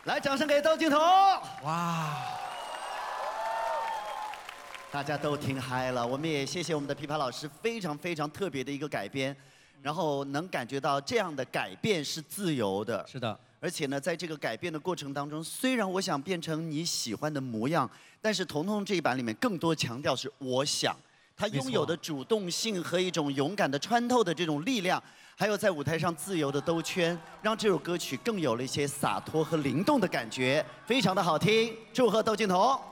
来，掌声给窦靖童！ 哇， 大家都听嗨了，我们也谢谢我们的琵琶老师，非常非常特别的一个改编，然后能感觉到这样的改变是自由的。 是的。 而且呢，在这个改变的过程当中，虽然我想变成你喜欢的模样，但是彤彤这一版里面更多强调是我想，他拥有的主动性和一种勇敢的穿透的这种力量，还有在舞台上自由的兜圈，让这首歌曲更有了一些洒脱和灵动的感觉，非常的好听。祝贺窦靖童。